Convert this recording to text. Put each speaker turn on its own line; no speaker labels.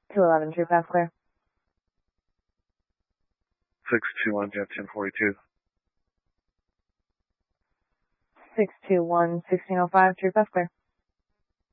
211, true path clear.
621, jet 1042.
621, 1605, true path clear.